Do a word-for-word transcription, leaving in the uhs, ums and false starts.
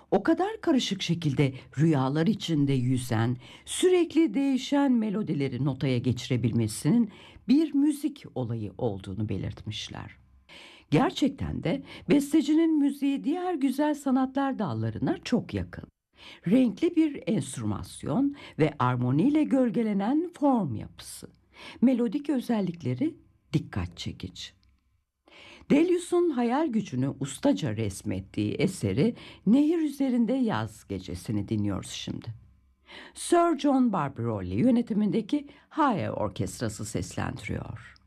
O kadar karışık şekilde rüyalar içinde yüzen, sürekli değişen melodileri notaya geçirebilmesinin bir müzik olayı olduğunu belirtmişler. Gerçekten de bestecinin müziği diğer güzel sanatlar dallarına çok yakın. Renkli bir enstrümasyon ve armoniyle gölgelenen form yapısı. Melodik özellikleri dikkat çekici. Deleuze'un hayal gücünü ustaca resmettiği eseri Nehir Üzerinde Yaz Gecesi'ni dinliyoruz şimdi. Sir John Barbirolli yönetimindeki Haye Orkestrası seslendiriyor.